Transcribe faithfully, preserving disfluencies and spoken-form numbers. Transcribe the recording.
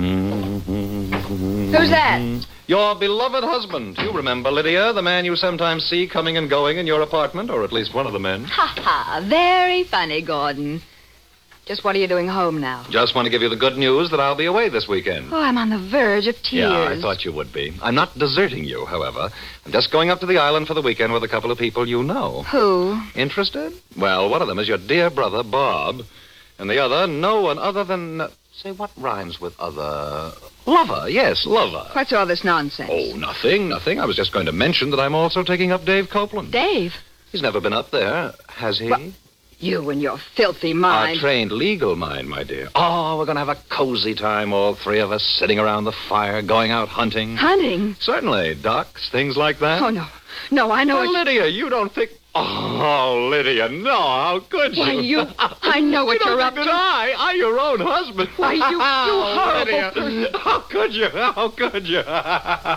Who's that? Your beloved husband. You remember, Lydia, the man you sometimes see coming and going in your apartment, or at least one of the men. Ha ha. Very funny, Gordon. Just what are you doing home now? Just want to give you the good news that I'll be away this weekend. Oh, I'm on the verge of tears. Yeah, I thought you would be. I'm not deserting you, however. I'm just going up to the island for the weekend with a couple of people you know. Who? Interested? Well, one of them is your dear brother, Bob. And the other, no one other than... Uh, say, what rhymes with other... Lover, yes, lover. What's all this nonsense? Oh, nothing, nothing. I was just going to mention that I'm also taking up Dave Copeland. Dave? He's never been up there, has he? Well, you and your filthy mind. Our trained legal mind, my dear. Oh, we're going to have a cozy time, all three of us, sitting around the fire, going out hunting. Hunting? Certainly. Ducks, things like that. Oh, no. No, I know Oh, it's... Lydia, you don't think... Oh, Lydia, no, how could you? Why, you... I know what you you're don't up think to. that I, I, your own husband. Why, you, you Oh, horrible Lydia, person. how could you? How could you?